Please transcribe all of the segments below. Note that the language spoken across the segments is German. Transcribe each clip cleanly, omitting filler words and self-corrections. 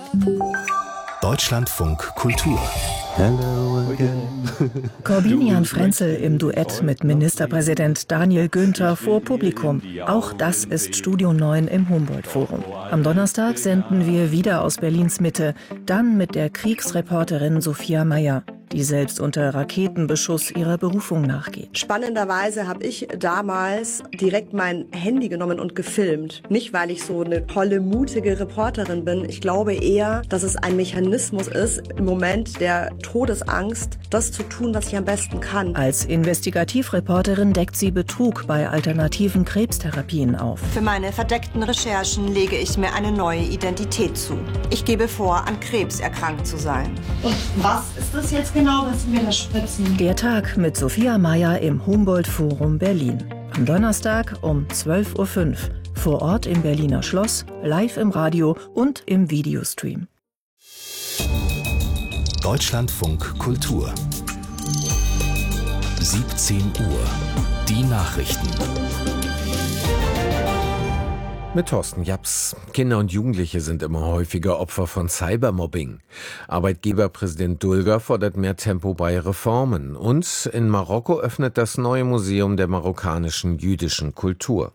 Deutschlandfunk Kultur. Hello again. Corbinian Frenzel im Duett mit Ministerpräsident Daniel Günther vor Publikum. Auch das ist Studio 9 im Humboldt-Forum. Am Donnerstag senden wir wieder aus Berlins Mitte, dann mit der Kriegsreporterin Sophia Mayer, die selbst unter Raketenbeschuss ihrer Berufung nachgeht. Spannenderweise habe ich damals direkt mein Handy genommen und gefilmt. Nicht, weil ich so eine tolle, mutige Reporterin bin. Ich glaube eher, dass es ein Mechanismus ist, im Moment der Todesangst, das zu tun, was ich am besten kann. Als Investigativreporterin deckt sie Betrug bei alternativen Krebstherapien auf. Für meine verdeckten Recherchen lege ich mir eine neue Identität zu. Ich gebe vor, an Krebs erkrankt zu sein. Und was ist das jetzt genau, was wir da spritzen? Der Tag mit Sophia Mayer im Humboldt-Forum Berlin. Am Donnerstag um 12:05 Uhr. Vor Ort im Berliner Schloss, live im Radio und im Videostream. Deutschlandfunk Kultur. 17 Uhr. Die Nachrichten. Mit Thorsten Japs. Kinder und Jugendliche sind immer häufiger Opfer von Cybermobbing. Arbeitgeberpräsident Dulger fordert mehr Tempo bei Reformen. Und in Marokko öffnet das neue Museum der marokkanischen jüdischen Kultur.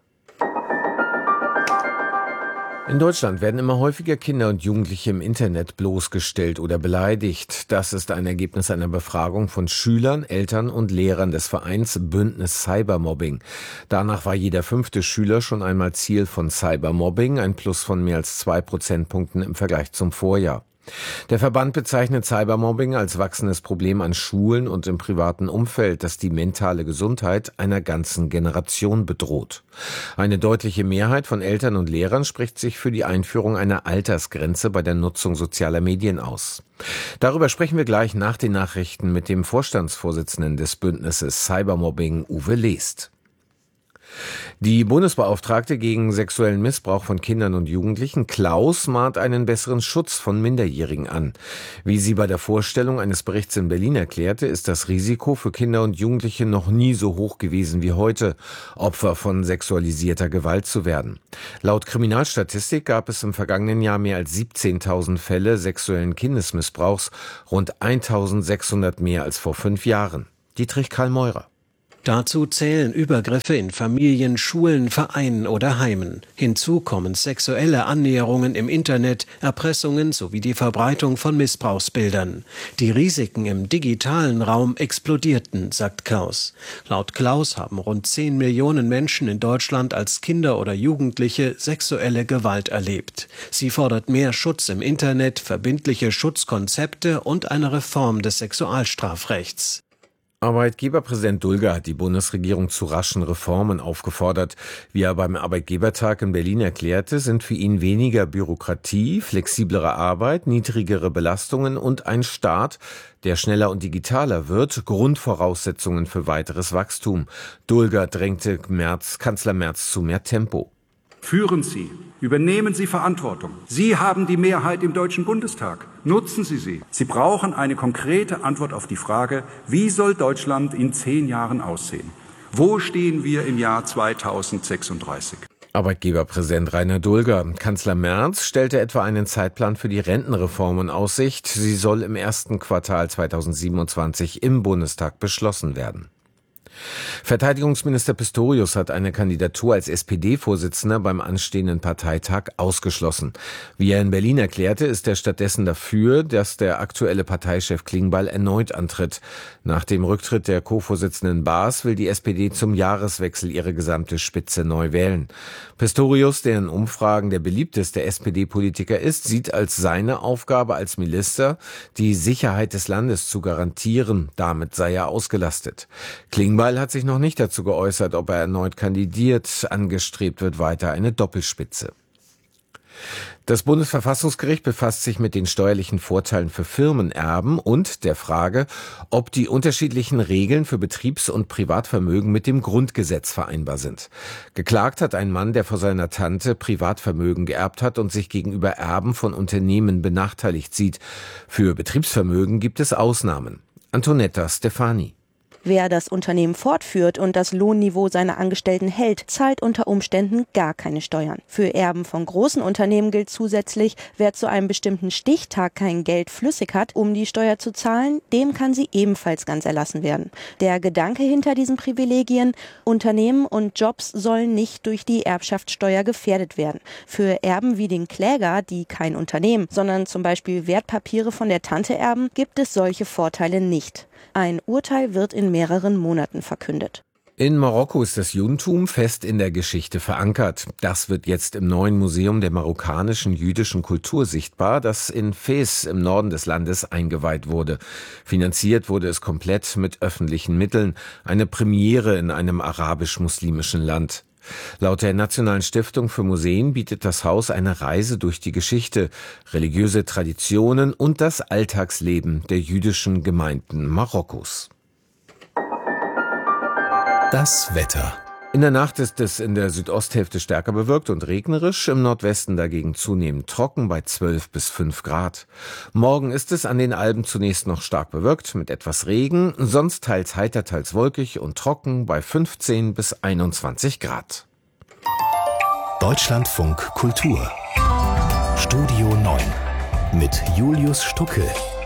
In Deutschland werden immer häufiger Kinder und Jugendliche im Internet bloßgestellt oder beleidigt. Das ist ein Ergebnis einer Befragung von Schülern, Eltern und Lehrern des Vereins Bündnis Cybermobbing. Danach war jeder 5. Schüler schon einmal Ziel von Cybermobbing, ein Plus von mehr als 2 Prozentpunkten im Vergleich zum Vorjahr. Der Verband bezeichnet Cybermobbing als wachsendes Problem an Schulen und im privaten Umfeld, das die mentale Gesundheit einer ganzen Generation bedroht. Eine deutliche Mehrheit von Eltern und Lehrern spricht sich für die Einführung einer Altersgrenze bei der Nutzung sozialer Medien aus. Darüber sprechen wir gleich nach den Nachrichten mit dem Vorstandsvorsitzenden des Bündnisses Cybermobbing, Uwe Lest. Die Bundesbeauftragte gegen sexuellen Missbrauch von Kindern und Jugendlichen, Klaus, mahnt einen besseren Schutz von Minderjährigen an. Wie sie bei der Vorstellung eines Berichts in Berlin erklärte, ist das Risiko für Kinder und Jugendliche noch nie so hoch gewesen wie heute, Opfer von sexualisierter Gewalt zu werden. Laut Kriminalstatistik gab es im vergangenen Jahr mehr als 17.000 Fälle sexuellen Kindesmissbrauchs, rund 1.600 mehr als vor 5 Jahren. Dietrich Karl Meurer. Dazu zählen Übergriffe in Familien, Schulen, Vereinen oder Heimen. Hinzu kommen sexuelle Annäherungen im Internet, Erpressungen sowie die Verbreitung von Missbrauchsbildern. Die Risiken im digitalen Raum explodierten, sagt Klaus. Laut Klaus haben rund 10 Millionen Menschen in Deutschland als Kinder oder Jugendliche sexuelle Gewalt erlebt. Sie fordert mehr Schutz im Internet, verbindliche Schutzkonzepte und eine Reform des Sexualstrafrechts. Arbeitgeberpräsident Dulger hat die Bundesregierung zu raschen Reformen aufgefordert. Wie er beim Arbeitgebertag in Berlin erklärte, sind für ihn weniger Bürokratie, flexiblere Arbeit, niedrigere Belastungen und ein Staat, der schneller und digitaler wird, Grundvoraussetzungen für weiteres Wachstum. Dulger drängte Kanzler Merz zu mehr Tempo. Führen Sie, übernehmen Sie Verantwortung. Sie haben die Mehrheit im Deutschen Bundestag. Nutzen Sie sie. Sie brauchen eine konkrete Antwort auf die Frage, wie soll Deutschland in 10 Jahren aussehen? Wo stehen wir im Jahr 2036? Arbeitgeberpräsident Rainer Dulger. Kanzler Merz stellte etwa einen Zeitplan für die Rentenreform in Aussicht. Sie soll im ersten Quartal 2027 im Bundestag beschlossen werden. Verteidigungsminister Pistorius hat eine Kandidatur als SPD-Vorsitzender beim anstehenden Parteitag ausgeschlossen. Wie er in Berlin erklärte, ist er stattdessen dafür, dass der aktuelle Parteichef Klingbeil erneut antritt. Nach dem Rücktritt der Co-Vorsitzenden Baas will die SPD zum Jahreswechsel ihre gesamte Spitze neu wählen. Pistorius, der in Umfragen der beliebteste SPD-Politiker ist, sieht als seine Aufgabe als Minister, die Sicherheit des Landes zu garantieren. Damit sei er ausgelastet. Klingbeil hat sich noch nicht dazu geäußert, ob er erneut kandidiert. Angestrebt wird weiter eine Doppelspitze. Das Bundesverfassungsgericht befasst sich mit den steuerlichen Vorteilen für Firmenerben und der Frage, ob die unterschiedlichen Regeln für Betriebs- und Privatvermögen mit dem Grundgesetz vereinbar sind. Geklagt hat ein Mann, der vor seiner Tante Privatvermögen geerbt hat und sich gegenüber Erben von Unternehmen benachteiligt sieht. Für Betriebsvermögen gibt es Ausnahmen. Antonetta Stefani. Wer das Unternehmen fortführt und das Lohnniveau seiner Angestellten hält, zahlt unter Umständen gar keine Steuern. Für Erben von großen Unternehmen gilt zusätzlich, wer zu einem bestimmten Stichtag kein Geld flüssig hat, um die Steuer zu zahlen, dem kann sie ebenfalls ganz erlassen werden. Der Gedanke hinter diesen Privilegien: Unternehmen und Jobs sollen nicht durch die Erbschaftssteuer gefährdet werden. Für Erben wie den Kläger, die kein Unternehmen, sondern zum Beispiel Wertpapiere von der Tante erben, gibt es solche Vorteile nicht. Ein Urteil wird in mehreren Monaten verkündet. In Marokko ist das Judentum fest in der Geschichte verankert. Das wird jetzt im neuen Museum der marokkanischen jüdischen Kultur sichtbar, das in Fez im Norden des Landes eingeweiht wurde. Finanziert wurde es komplett mit öffentlichen Mitteln. Eine Premiere in einem arabisch-muslimischen Land. Laut der Nationalen Stiftung für Museen bietet das Haus eine Reise durch die Geschichte, religiöse Traditionen und das Alltagsleben der jüdischen Gemeinden Marokkos. Das Wetter. In der Nacht ist es in der Südosthälfte stärker bewölkt und regnerisch, im Nordwesten dagegen zunehmend trocken bei 12 bis 5 Grad. Morgen ist es an den Alpen zunächst noch stark bewölkt mit etwas Regen, sonst teils heiter, teils wolkig und trocken bei 15 bis 21 Grad. Deutschlandfunk Kultur. Studio 9 mit Julius Stucke.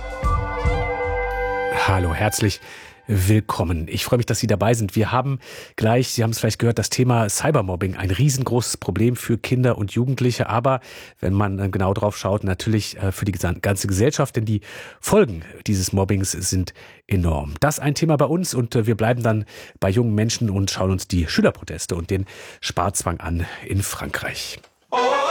Hallo, herzlich willkommen. Ich freue mich, dass Sie dabei sind. Wir haben gleich, Sie haben es vielleicht gehört, das Thema Cybermobbing, ein riesengroßes Problem für Kinder und Jugendliche, aber wenn man genau drauf schaut, natürlich für die ganze Gesellschaft, denn die Folgen dieses Mobbings sind enorm. Das ist ein Thema bei uns und wir bleiben dann bei jungen Menschen und schauen uns die Schülerproteste und den Sparzwang an in Frankreich.